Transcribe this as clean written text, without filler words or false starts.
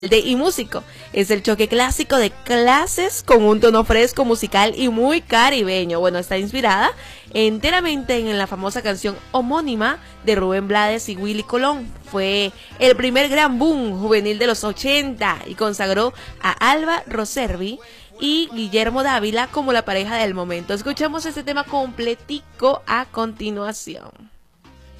Y músico. Es el choque clásico de clases con un tono fresco, musical y muy caribeño. Bueno, está inspirada enteramente en la famosa canción homónima de Rubén Blades y Willy Colón. Fue el primer gran boom juvenil de los 80 y consagró a Alba Roservi y Guillermo Dávila como la pareja del momento. Escuchamos este tema completico a continuación.